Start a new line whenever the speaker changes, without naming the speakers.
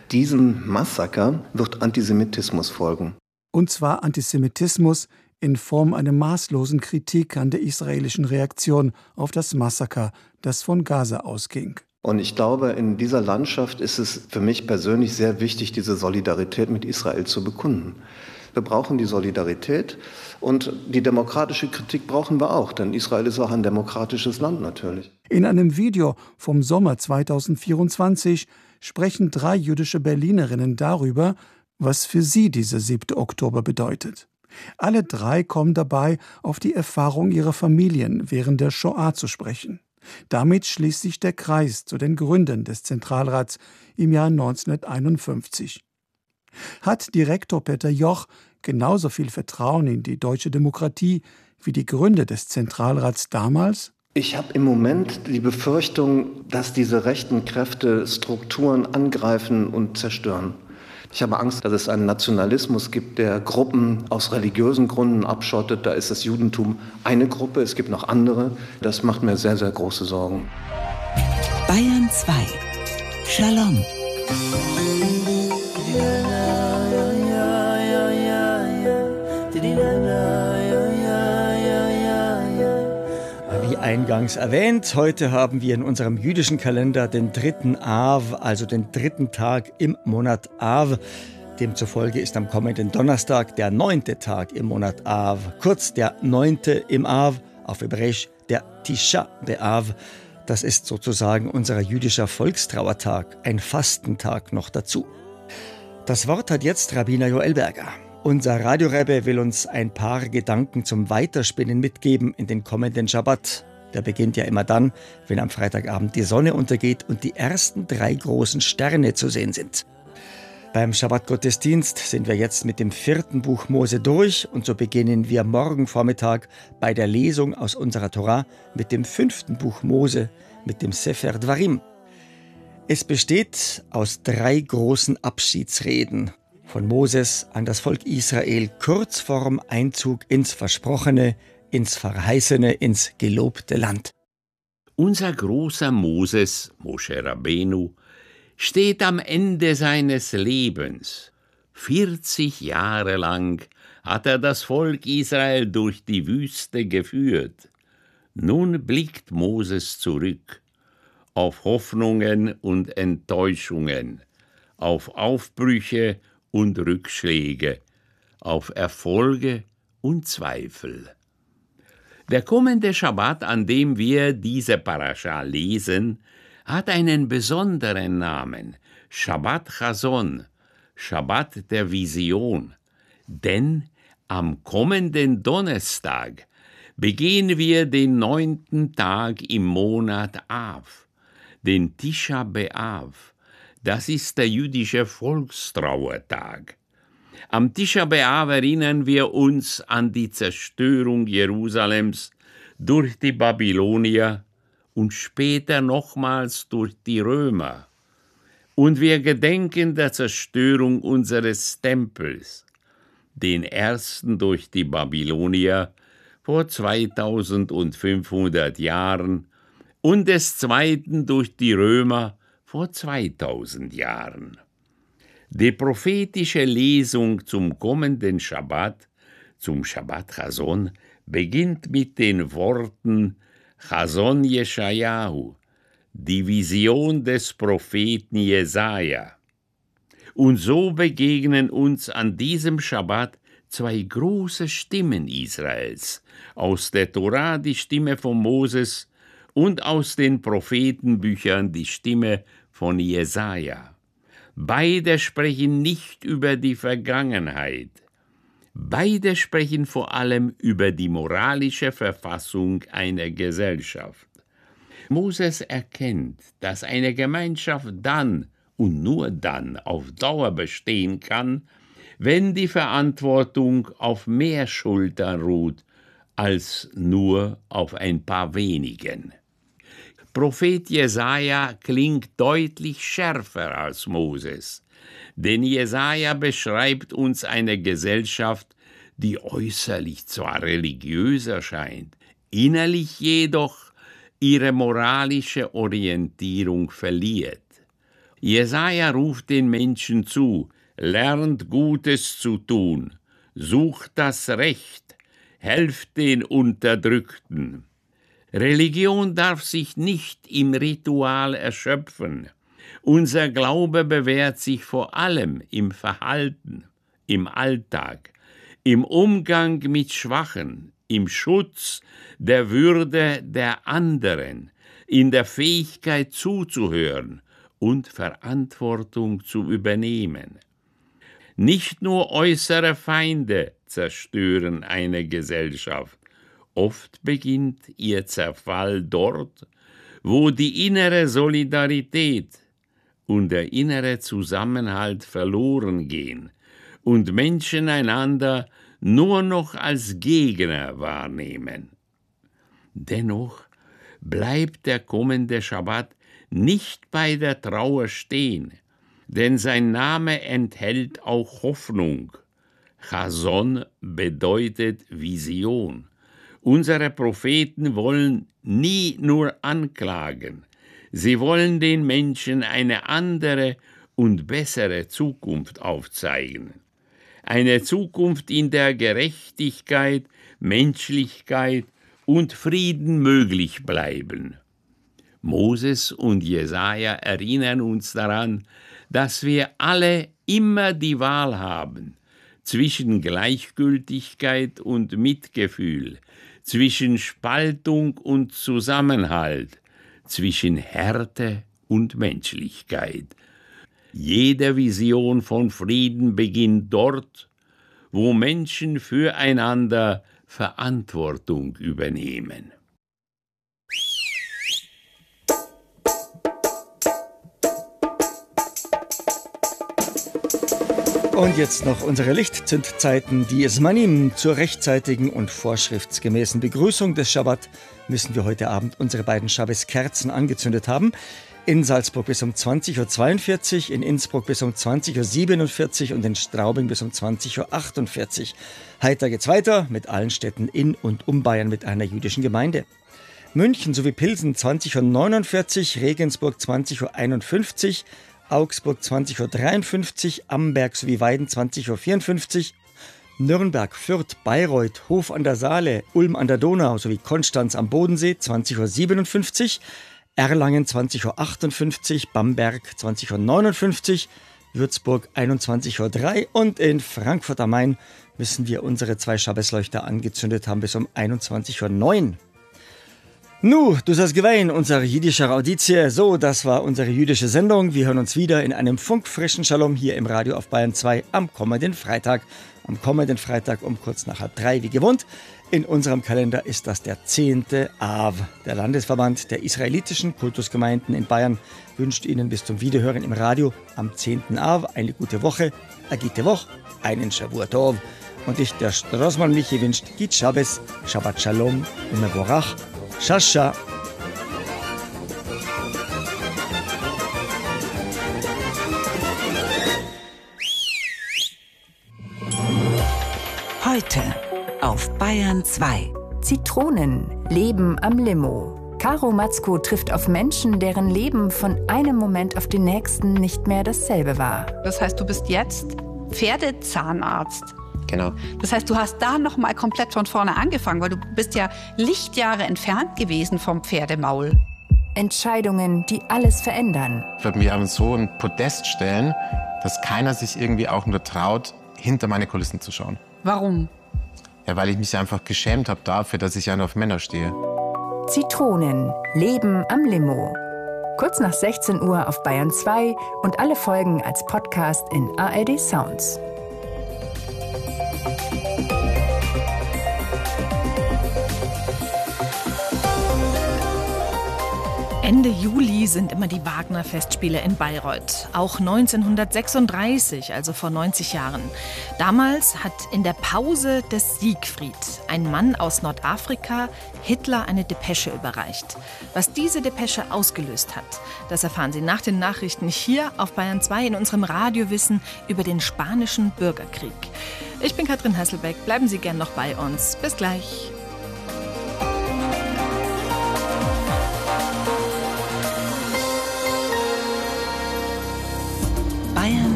Diesem Massaker wird Antisemitismus folgen.
Und zwar Antisemitismus in Form einer maßlosen Kritik an der israelischen Reaktion auf das Massaker, das von Gaza ausging.
Und ich glaube, in dieser Landschaft ist es für mich persönlich sehr wichtig, diese Solidarität mit Israel zu bekunden. Wir brauchen die Solidarität und die demokratische Kritik brauchen wir auch, denn Israel ist auch ein demokratisches Land natürlich.
In einem Video vom Sommer 2024 sprechen 3 jüdische Berlinerinnen darüber, was für sie dieser 7. Oktober bedeutet. Alle 3 kommen dabei auf die Erfahrung ihrer Familien während der Shoah zu sprechen. Damit schließt sich der Kreis zu den Gründern des Zentralrats im Jahr 1951. Hat Direktor Peter Joch genauso viel Vertrauen in die deutsche Demokratie wie die Gründer des Zentralrats damals?
Ich habe im Moment die Befürchtung, dass diese rechten Kräfte Strukturen angreifen und zerstören. Ich habe Angst, dass es einen Nationalismus gibt, der Gruppen aus religiösen Gründen abschottet. Da ist das Judentum eine Gruppe, es gibt noch andere. Das macht mir sehr, sehr große Sorgen.
Bayern 2. Shalom.
Wie eingangs erwähnt, heute haben wir in unserem jüdischen Kalender den 3. Av, also den 3. Tag im Monat Av. Demzufolge ist am kommenden Donnerstag der 9. Tag im Monat Av, kurz der 9. im Av, auf Hebräisch der Tisha B'Av. Das ist sozusagen unser jüdischer Volkstrauertag, ein Fastentag noch dazu. Das Wort hat jetzt Rabbiner Joel Berger. Unser Radiorebbe will uns ein paar Gedanken zum Weiterspinnen mitgeben in den kommenden Schabbat. Der beginnt ja immer dann, wenn am Freitagabend die Sonne untergeht und die ersten 3 großen Sterne zu sehen sind. Beim Schabbat-Gottesdienst sind wir jetzt mit dem 4. Buch Mose durch und so beginnen wir morgen Vormittag bei der Lesung aus unserer Torah mit dem 5. Buch Mose, mit dem Sefer Dvarim. Es besteht aus 3 großen Abschiedsreden von Moses an das Volk Israel kurz vorm Einzug ins Versprochene, ins Verheißene, ins gelobte Land.
Unser großer Moses, Moshe Rabbeinu, steht am Ende seines Lebens. 40 Jahre lang hat er das Volk Israel durch die Wüste geführt. Nun blickt Moses zurück auf Hoffnungen und Enttäuschungen, auf Aufbrüche und Rückschläge, auf Erfolge und Zweifel. Der kommende Schabbat, an dem wir diese Parascha lesen, hat einen besonderen Namen, Shabbat Chazon, Schabbat der Vision. Denn am kommenden Donnerstag begehen wir den 9. Tag im Monat Av, den Tisha B'Av. Das ist der jüdische Volkstrauertag. Am Tisha B'Av erinnern wir uns an die Zerstörung Jerusalems durch die Babylonier und später nochmals durch die Römer. Und wir gedenken der Zerstörung unseres Tempels, den ersten durch die Babylonier vor 2500 Jahren und des zweiten durch die Römer vor 2000 Jahren. Die prophetische Lesung zum kommenden Schabbat, zum Shabbat Chazon, beginnt mit den Worten Chazon Jeschajahu, die Vision des Propheten Jesaja. Und so begegnen uns an diesem Schabbat 2 große Stimmen Israels, aus der Torah die Stimme von Moses und aus den Prophetenbüchern die Stimme von Jesaja. Beide sprechen nicht über die Vergangenheit. Beide sprechen vor allem über die moralische Verfassung einer Gesellschaft. Moses erkennt, dass eine Gemeinschaft dann und nur dann auf Dauer bestehen kann, wenn die Verantwortung auf mehr Schultern ruht als nur auf ein paar wenigen. Prophet Jesaja klingt deutlich schärfer als Moses, denn Jesaja beschreibt uns eine Gesellschaft, die äußerlich zwar religiös erscheint, innerlich jedoch ihre moralische Orientierung verliert. Jesaja ruft den Menschen zu, lernt Gutes zu tun, sucht das Recht, helft den Unterdrückten. Religion darf sich nicht im Ritual erschöpfen. Unser Glaube bewährt sich vor allem im Verhalten, im Alltag, im Umgang mit Schwachen, im Schutz der Würde der anderen, in der Fähigkeit zuzuhören und Verantwortung zu übernehmen. Nicht nur äußere Feinde zerstören eine Gesellschaft. Oft beginnt ihr Zerfall dort, wo die innere Solidarität und der innere Zusammenhalt verloren gehen und Menschen einander nur noch als Gegner wahrnehmen. Dennoch bleibt der kommende Schabbat nicht bei der Trauer stehen, denn sein Name enthält auch Hoffnung. Chason bedeutet Vision. Unsere Propheten wollen nie nur anklagen. Sie wollen den Menschen eine andere und bessere Zukunft aufzeigen. Eine Zukunft, in der Gerechtigkeit, Menschlichkeit und Frieden möglich bleiben. Moses und Jesaja erinnern uns daran, dass wir alle immer die Wahl haben zwischen Gleichgültigkeit und Mitgefühl, zwischen Spaltung und Zusammenhalt, zwischen Härte und Menschlichkeit. Jede Vision von Frieden beginnt dort, wo Menschen füreinander Verantwortung übernehmen.
Und jetzt noch unsere Lichtzündzeiten, die Zmanim. Zur rechtzeitigen und vorschriftsgemäßen Begrüßung des Schabbat müssen wir heute Abend unsere beiden Schabbeskerzen angezündet haben. In Salzburg bis um 20.42 Uhr, in Innsbruck bis um 20.47 Uhr und in Straubing bis um 20.48 Uhr. Heiter geht's weiter mit allen Städten in und um Bayern mit einer jüdischen Gemeinde. München sowie Pilsen 20.49 Uhr, Regensburg 20.51 Uhr, Augsburg 20.53 Uhr, Amberg sowie Weiden 20.54 Uhr, Nürnberg, Fürth, Bayreuth, Hof an der Saale, Ulm an der Donau sowie Konstanz am Bodensee 20.57 Uhr, Erlangen 20.58 Uhr, Bamberg 20.59 Uhr, Würzburg 21.03 Uhr und in Frankfurt am Main müssen wir unsere 2 Schabbesleuchter angezündet haben bis um 21.09 Uhr. Nu, du hast gewähnt, unsere jüdische Auditie. So, das war unsere jüdische Sendung. Wir hören uns wieder in einem funkfrischen Shalom hier im Radio auf Bayern 2 am kommenden Freitag. Am kommenden Freitag um kurz nach 2:30 wie gewohnt. In unserem Kalender ist das der 10. Av. Der Landesverband der israelitischen Kultusgemeinden in Bayern wünscht Ihnen bis zum Wiederhören im Radio am 10. Av eine gute Woche, eine gute Woche, einen Shavua Tov. Und ich, der Strassmann Michi, wünscht Git Shabbos, Shabbat Shalom und Mevorach. Shasha.
Heute auf Bayern 2.
Zitronen, Leben am Limo. Caro Matzko trifft auf Menschen, deren Leben von einem Moment auf den nächsten nicht mehr dasselbe war.
Das heißt, du bist jetzt Pferdezahnarzt.
Genau.
Das heißt, du hast da noch mal komplett von vorne angefangen, weil du bist ja Lichtjahre entfernt gewesen vom Pferdemaul.
Entscheidungen, die alles verändern.
Ich würde mich aber so ein Podest stellen, dass keiner sich irgendwie auch nur traut, hinter meine Kulissen zu schauen.
Warum?
Ja, weil ich mich einfach geschämt habe dafür, dass ich ja nur auf Männer stehe.
Zitronen, Leben am Limo. Kurz nach 16 Uhr auf Bayern 2 und alle Folgen als Podcast in ARD Sounds.
Ende Juli sind immer die Wagner-Festspiele in Bayreuth. Auch 1936, also vor 90 Jahren. Damals hat in der Pause des Siegfried ein Mann aus Nordafrika Hitler eine Depesche überreicht. Was diese Depesche ausgelöst hat, das erfahren Sie nach den Nachrichten hier auf Bayern 2 in unserem Radiowissen über den spanischen Bürgerkrieg. Ich bin Katrin Hasselbeck. Bleiben Sie gern noch bei uns. Bis gleich.